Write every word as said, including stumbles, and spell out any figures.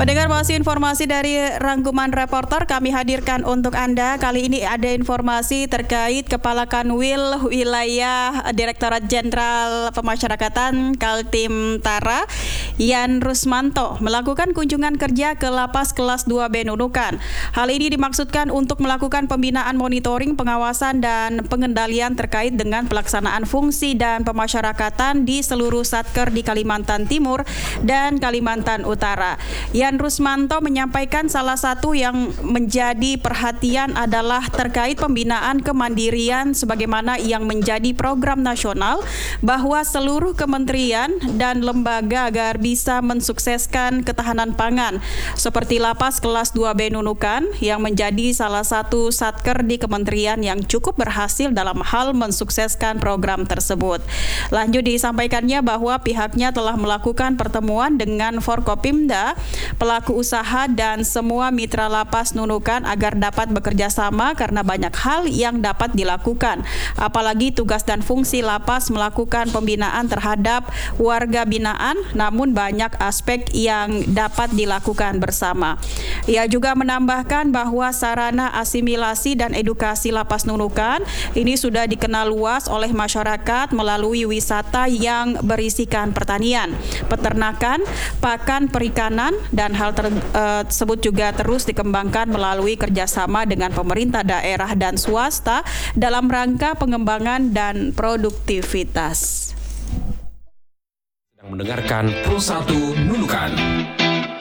Pendengar, masih informasi dari rangkuman reporter kami hadirkan untuk Anda. Kali ini ada informasi terkait Kepala Kanwil Wilayah Direktorat Jenderal Pemasyarakatan Kaltim Tara, Yan Rusmanto, melakukan kunjungan kerja ke Lapas Kelas dua B Nunukan. Hal ini dimaksudkan untuk melakukan pembinaan, monitoring, pengawasan, dan pengendalian terkait dengan pelaksanaan fungsi dan pemasyarakatan di seluruh satker di Kalimantan Timur dan Kalimantan Utara. Yan Rusmanto menyampaikan salah satu yang menjadi perhatian adalah terkait pembinaan kemandirian sebagaimana yang menjadi program nasional, bahwa seluruh kementerian dan lembaga agar bisa mensukseskan ketahanan pangan seperti Lapas Kelas dua B Nunukan yang menjadi salah satu satker di kementerian yang cukup berhasil dalam hal mensukseskan program tersebut. Lanjut disampaikannya bahwa pihaknya telah melakukan pertemuan dengan Forkopimda, pelaku usaha, dan semua mitra Lapas Nunukan agar dapat bekerja sama karena banyak hal yang dapat dilakukan. Apalagi tugas dan fungsi Lapas melakukan pembinaan terhadap warga binaan, namun banyak aspek yang dapat dilakukan bersama. Ia juga menambahkan bahwa sarana asimilasi dan edukasi Lapas Nunukan ini sudah dikenal luas oleh masyarakat melalui wisata yang berisikan pertanian, peternakan, pakan perikanan, dan hal tersebut juga terus dikembangkan melalui kerjasama dengan pemerintah daerah dan swasta dalam rangka pengembangan dan produktivitas. Sedang mendengarkan Pro satu Nunukan.